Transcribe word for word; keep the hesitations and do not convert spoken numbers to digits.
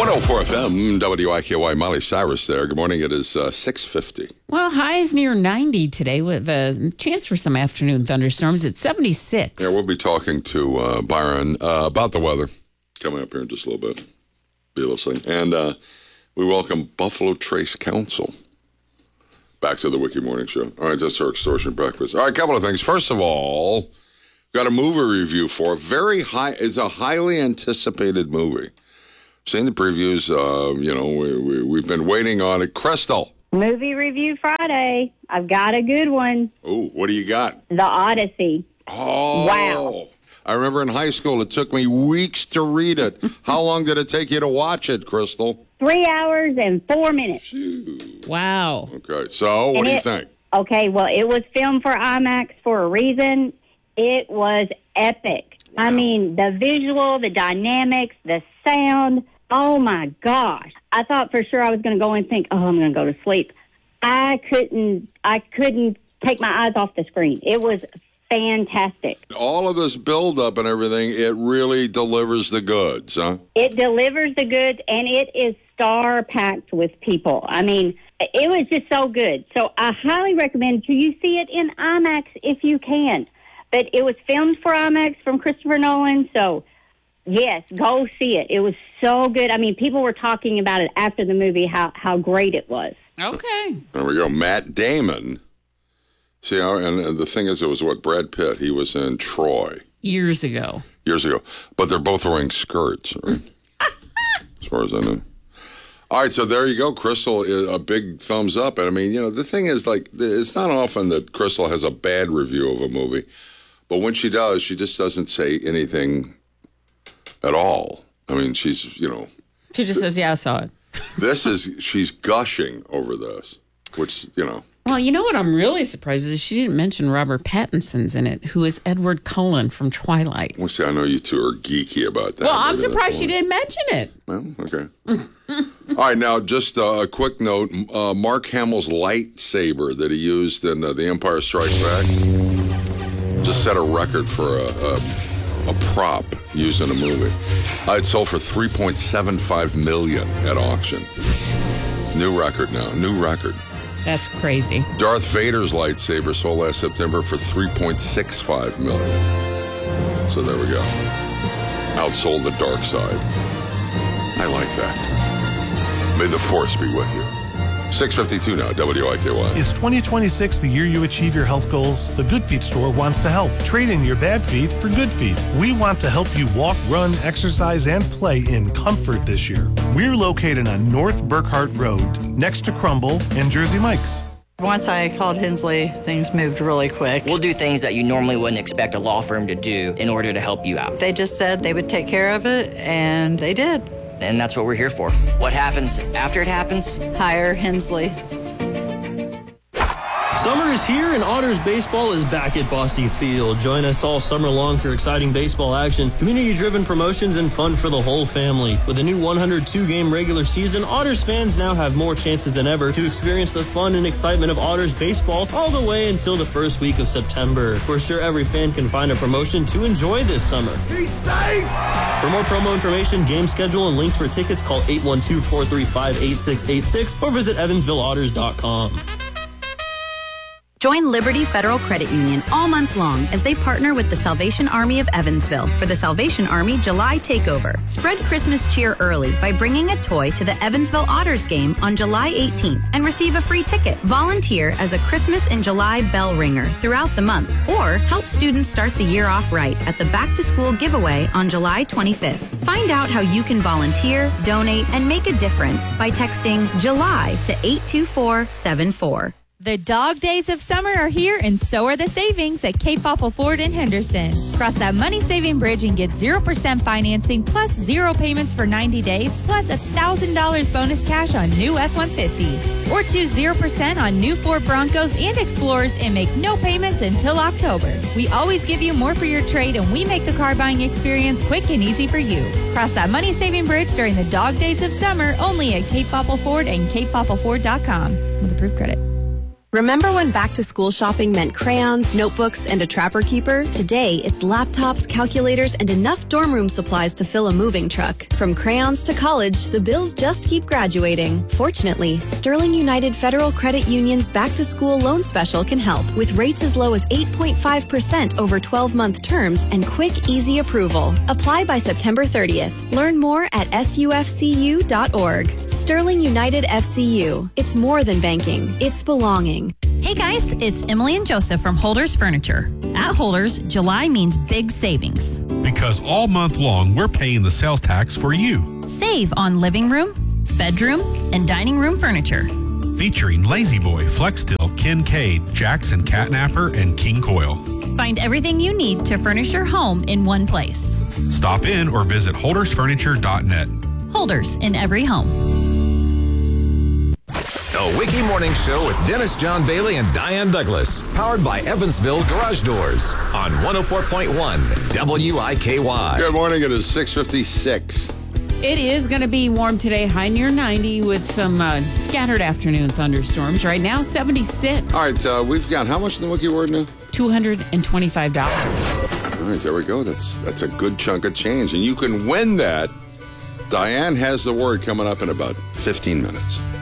one oh four F M, W I K Y, Molly Cyrus there. Good morning. It is uh, six fifty. Well, highs near ninety today with a chance for some afternoon thunderstorms at seventy-six. Yeah, we'll be talking to uh, Byron uh, about the weather coming up here in just a little bit. Be listening. And uh, we welcome Buffalo Trace Council back to the Wiki Morning Show. All right, that's our extortion breakfast. All right, a couple of things. First of all, got a movie review for very high. It's a highly anticipated movie. Seen the previews. Uh, you know, we, we, we've been waiting on it. Crystal. Movie Review Friday. I've got a good one. Oh, what do you got? The Odyssey. Oh. Wow. I remember in high school, it took me weeks to read it. How long did it take you to watch it, Crystal? Three hours and four minutes. Phew. Wow. Okay, so what And do you it- think? Okay, well, it was filmed for IMAX for a reason. It was epic. Wow. I mean, the visual, the dynamics, the sound. Oh, my gosh. I thought for sure I was going to go and think, oh, I'm going to go to sleep. I couldn't, I couldn't take my eyes off the screen. It was fantastic. All of this build-up and everything, it really delivers the goods, huh? It delivers the goods, and it is star-packed with people. I mean, it was just so good. So I highly recommend you see it in IMAX if you can. But it was filmed for IMAX from Christopher Nolan, so yes, go see it. It was so good. I mean, people were talking about it after the movie, how, how great it was. Okay. There we go. Matt Damon. See, how, and the thing is, it was what, Brad Pitt. He was in Troy. Years ago. Years ago. But they're both wearing skirts, right? As far as I know. All right, so there you go. Crystal, a big thumbs up. And I mean, you know, the thing is, like, it's not often that Crystal has a bad review of a movie. But when she does, she just doesn't say anything at all. I mean, she's, you know. She just says, yeah, I saw it. This is, she's gushing over this, which, you know. Well, you know what I'm really surprised is she didn't mention Robert Pattinson's in it, who is Edward Cullen from Twilight. Well, see, I know you two are geeky about that. Well, I'm Maybe surprised that's she why. didn't mention it. Well, okay. All right, now, just uh, a quick note. Uh, Mark Hamill's lightsaber that he used in uh, The Empire Strikes Back just set a record for a, a, a prop used in a movie. Uh, it sold for three point seven five million dollars at auction. New record now, new record. That's crazy. Darth Vader's lightsaber sold last September for three point six five million dollars. So there we go. Outsold the dark side. I like that. May the Force be with you. six fifty-two now, W I K Y. Is twenty twenty-six the year you achieve your health goals? The Good Feet store wants to help. Trade in your bad feet for good feet. We want to help you walk, run, exercise, and play in comfort this year. We're located on North Burkhart Road, next to Crumble and Jersey Mike's. Once I called Hensley, things moved really quick. We'll do things that you normally wouldn't expect a law firm to do in order to help you out. They just said they would take care of it, and they did. And that's what we're here for. What happens after it happens? Hire Hensley. Summer is here and Otters baseball is back at Bosse Field. Join us all summer long for exciting baseball action, community-driven promotions, and fun for the whole family. With a new one hundred two game regular season, Otters fans now have more chances than ever to experience the fun and excitement of Otters baseball all the way until the first week of September. We're sure every fan can find a promotion to enjoy this summer. Be safe! For more promo information, game schedule, and links for tickets, call eight one two, four three five, eight six eight six or visit evansville otters dot com. Join Liberty Federal Credit Union all month long as they partner with the Salvation Army of Evansville for the Salvation Army July Takeover. Spread Christmas cheer early by bringing a toy to the Evansville Otters game on July eighteenth and receive a free ticket. Volunteer as a Christmas in July bell ringer throughout the month, or help students start the year off right at the Back to School giveaway on July twenty-fifth. Find out how you can volunteer, donate, and make a difference by texting July to eight two four seven four. The dog days of summer are here, and so are the savings at Cape Popple Ford in Henderson. Cross that money-saving bridge and get zero percent financing plus zero payments for ninety days plus one thousand dollars bonus cash on new F one fifties. Or choose zero percent on new Ford Broncos and Explorers and make no payments until October. We always give you more for your trade, and we make the car buying experience quick and easy for you. Cross that money-saving bridge during the dog days of summer only at Cape Popple Ford and cape popple ford dot com with approved credit. Remember when back-to-school shopping meant crayons, notebooks, and a Trapper Keeper? Today, it's laptops, calculators, and enough dorm room supplies to fill a moving truck. From crayons to college, the bills just keep graduating. Fortunately, Sterling United Federal Credit Union's back-to-school loan special can help, with rates as low as eight point five percent over twelve-month terms and quick, easy approval. Apply by September thirtieth. Learn more at S U F C U dot org. Sterling United F C U. It's more than banking. It's belonging. Hey guys, it's Emily and Joseph from Holders Furniture. At Holders, July means big savings. Because all month long, we're paying the sales tax for you. Save on living room, bedroom, and dining room furniture. Featuring Lazy Boy, Flexsteel, Kincaid, Jackson Catnapper, and King Coil. Find everything you need to furnish your home in one place. Stop in or visit holders furniture dot net. Holders in every home. The Wiki Morning Show with Dennis John Bailey and Diane Douglas. Powered by Evansville Garage Doors on one oh four point one W I K Y. Good morning. It is six fifty-six. It is going to be warm today, high near ninety with some uh, scattered afternoon thunderstorms. Right now, seventy-six. All right, uh, we've got how much in the Wiki Word now? two hundred twenty-five dollars. All right, there we go. That's that's a good chunk of change. And you can win that. Diane has the word coming up in about fifteen minutes.